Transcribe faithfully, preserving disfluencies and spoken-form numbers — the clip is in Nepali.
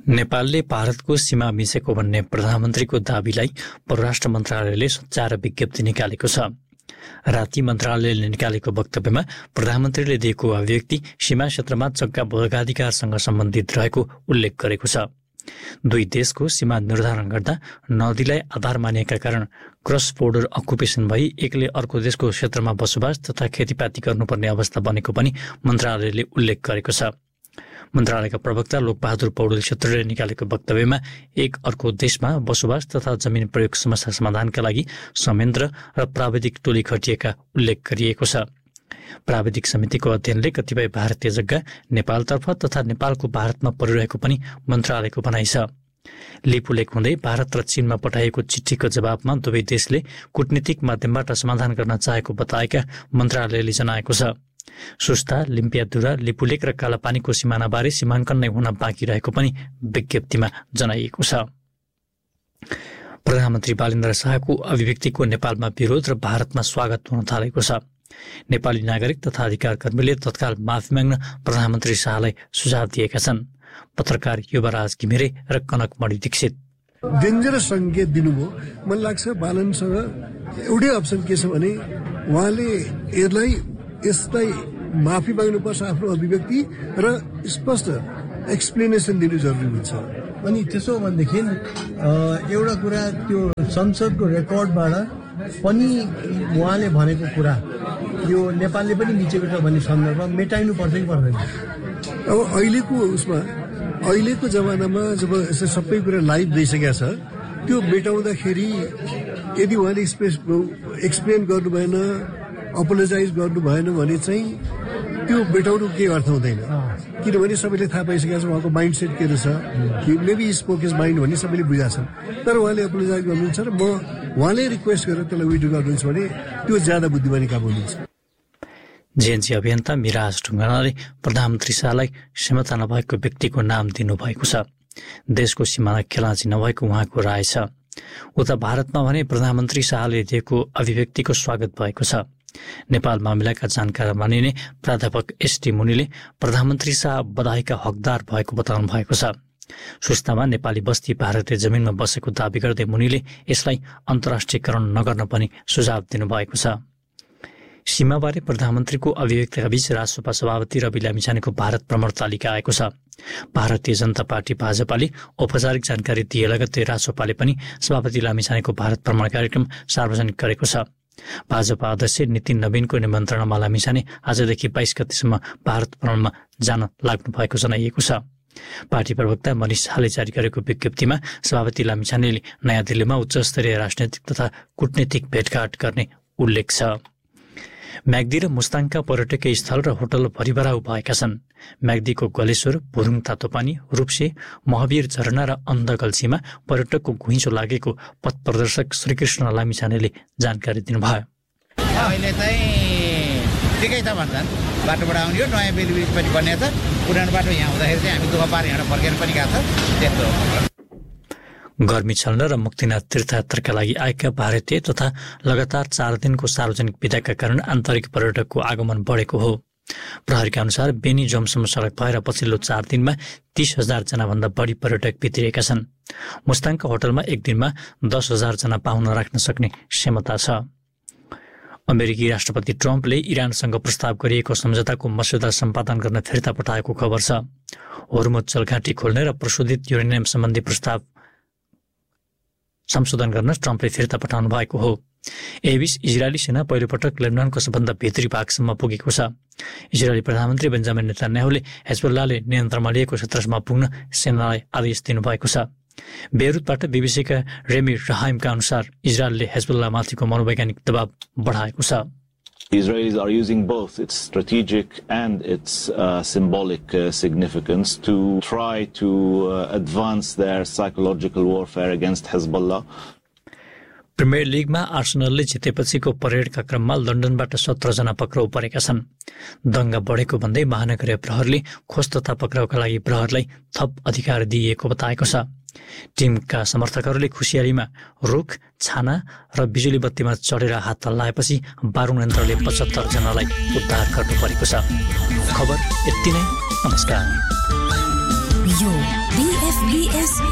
नेपालले भारतको सीमा मिचेको भन्ने प्रधानमन्त्रीको दाबीलाई परराष्ट्र मन्त्रालयले सच्याएर विज्ञप्ति निकालेको छ। राति मन्त्रालयले निकालेको वक्तव्यमा प्रधानमन्त्रीले दिएको अभिव्यक्ति सीमा क्षेत्रमा जग्गा भोगाधिकारसँग सम्बन्धित रहेको उल्लेख गरेको छ। दुई देशको सीमा निर्धारण गर्दा नदीलाई आधार मानिएका कारण क्रस बोर्डर अकुपेसन भई एकले अर्को देशको क्षेत्रमा बसोबास तथा खेतीपाती गर्नुपर्ने अवस्था बनेको पनि मन्त्रालयले उल्लेख गरेको छ। मन्त्रालयका प्रवक्ता लोकबहादुर पौडेल क्षेत्रले निकालेको वक्तव्यमा एक अर्को देशमा बसोबास तथा जमिन प्रयोग समस्या समाधानका लागि संयन्त्र र प्राविधिक टोली खटिएका उल्लेख गरिएको छ। प्राविधिक समितिको अध्ययनले कतिपय भारतीय जग्गा नेपालतर्फ तथा नेपालको भारतमा परिरहेको पनि मन्त्रालयको भनाइ छ। लिपुलेख हुँदै भारत र चीनमा पठाइएको चिठीको जवाबमा दुवै देशले कूटनीतिक माध्यमबाट समाधान गर्न चाहेको बताएका मन्त्रालयले जनाएको छ। सुस्ता, लिम्पियाधुरा, लिपुलेख र कालापानीको सिमानाबारे सीमाङ्कन नै हुन बाँकी रहेको पनि विज्ञप्तिमा जनाइएको छ। प्रधानमन्त्री बालेन्द्र शाहको अभिव्यक्तिको नेपालमा विरोध र भारतमा स्वागत हुन थालेको छ। नेपाली नागरिक तथा अधिकार कर्मीले तत्काल माफी माग्न प्रधानमन्त्री शाहलाई सुझाव दिएका छन्। पत्रकार युवराज घिमिरे र कनक मणि दीक्षित डेन्जरस सङ्केत दिनुभयो। मलाई लाग्छ बालनसँग एउटै अप्सन के छ भने उहाँले यसलाई यसलाई माफी माग्नुपर्छ, आफ्नो अभिव्यक्ति र स्पष्ट एक्सप्लेनेसन दिनु जरुरी हुन्छ। अनि त्यसो भनेदेखि एउटा कुरा त्यो संसदको रेकर्डबाट पनि उहाँले भनेको कुरा यो नेपालले पनि मिचेको छ भन्ने सन्दर्भमा मेटाइनु पर्छ कि पर्दैन? अब अहिलेको उसमा अहिलेको जमानामा जब यसो सबै कुरा लाइभ भइसकेको छ, त्यो मेटाउँदाखेरि यदि उहाँले एक्सप्लेन गर्नु भएन, अपोलोजाइज गर्नु भएन भने चाहिँ त्यो मेटाउनु केही अर्थ हुँदैन। किनभने सबैले थाहा पाइसकेको छ उहाँको माइन्ड सेट के रहेछ, मेबी स्पोक इज माइन्ड भन्ने सबैले बुझाएको छन्। तर उहाँले अपोलोजाइज गर्नुहुन्छ र म उहाँले रिक्वेस्ट गरेर त्यसलाई विड्रो गर्नुहुन्छ भने त्यो ज्यादा बुद्धिमानी काम हुनुहुन्छ। जेएनसी अभियन्ता मिराज ढुङ्गानाले प्रधानमन्त्री शाहलाई क्षमता नभएको व्यक्तिको नाम दिनुभएको छ। देशको सिमाना खेलाँची नभएको उहाँको राय छ। उता भारतमा भने प्रधानमन्त्री शाहले दिएको अभिव्यक्तिको स्वागत भएको छ। नेपाल मामिलाका जानकार मानिने प्राध्यापक एसटी मुनिले प्रधानमन्त्री शाह बधाईका हकदार भएको बताउनु भएको छ। सुस्तामा नेपाली बस्ती भारतीय जमिनमा बसेको दावी गर्दै मुनिले यसलाई अन्तर्राष्ट्रियकरण नगर्न पनि सुझाव दिनुभएको छ। सीमाबारे प्रधानमन्त्रीको अभिव्यक्तिका बीच राष्ट्रसभा सभापति रवि लामिछानेको भारत भ्रमण तालिका आएको छ। भारतीय जनता पार्टी भाजपाले औपचारिक जानकारी दिए लगत्तै राष्ट्रसभाले पनि सभापति लामिछानेको भारत भ्रमण कार्यक्रम सार्वजनिक गरेको छ। भाजपा अध्यक्ष नितिन नवीनको निमन्त्रणामा लामिछाने आजदेखि बाइस गतेसम्म भारत भ्रमणमा जान लाग्नु भएको जनाइएको छ। पार्टी प्रवक्ता मनिष शाहले जारी गरेको विज्ञप्तिमा सभापति लामिछानेले नयाँ दिल्लीमा उच्चस्तरीय राजनैतिक तथा कूटनीतिक भेटघाट गर्ने उल्लेख छ। म्याग्दी र मुस्ताङका पर्यटकीय स्थल र होटल भरिभराउ भएका छन्। म्याग्दीको गलेश्वर, भुरुङ तातोपानी, रूप्से, महावीर झरना र अन्धगल्छीमा पर्यटकको घुइँचो लागेको पथ प्रदर्शक श्रीकृष्ण लामिछानेले जानकारी दिनुभयो। अहिले चाहिँ ठिकै छ भन्छन्, बाटोबाट आउने हो, नयाँ बेली पनि बनिएको छ। पुरानो बाटो यहाँ हुँदाखेरि चाहिँ हामी दुःख पार यहाँ फर्केर पनि गएको छ। त्यस्तो गर्मी छल्न र मुक्तिनाथ तीर्थयात्राका लागि आएका भारतीय तथा लगातार चार दिनको सार्वजनिक विदाका कारण आन्तरिक पर्यटकको आगमन बढेको हो। प्रहरीका अनुसार बेनी जमसम्म सडक भएर पछिल्लो चार दिनमा तीस हजार जना भन्दा बढी पर्यटक भित्रिएका छन्। मुस्ताङका होटलमा एक दिनमा दस हजार जना पाहुना राख्न सक्ने क्षमता छ। अमेरिकी राष्ट्रपति ट्रम्पले इरानसँग प्रस्ताव गरिएको सम्झौताको मस्यौदा सम्पादन गर्न फिर्ता पठाएको खबर छ। होर्मुज जलघाटी खोल्ने र प्रशोधित युरेनियम सम्बन्धी प्रस्ताव संशोधन गर्न ट्रम्पले फिर्ता पठाउनु भएको हो। एबीस इजरायली सेना पहिलोपटक लेबनानको सबभन्दा भित्री भागसम्म पुगेको छ। इजरायली प्रधानमन्त्री बेन्जामिन नेतान्याहुले हेजबुल्लाहले नियन्त्रणमा लिएको क्षेत्रसम्म पुग्न सेनालाई आदेश दिनुभएको छ। बेरुतबाट बीबीसीका रेमी रहाइमका अनुसार इजरायलले हेजबुल्लाहमाथिको मनोवैज्ञानिक दबाव बढाएको छ। Israelis are using both its strategic and its uh, symbolic uh, significance to try to uh, advance their psychological warfare against Hezbollah. Premier लिगमा आर्सेनलले जितेपछिको परेडका क्रममा लन्डनबाट सत्र जना पक्राउ परेका छन्। दंगा बढेको भन्दै महानगरीय प्रहरले खोज तथा पक्राउका लागि प्रहरलाई थप अधिकार दिइएको बताएको छ। टिमका समर्थकहरूले खुसियालीमा रुख, छाना र बिजुली बत्तीमा चढेर हात हल्लाएपछि बारुङ यन्त्रले पचहत्तर जनालाई उद्धार गर्नु परेको छ। खबर यति नै। नमस्कार। यो बीएफबी News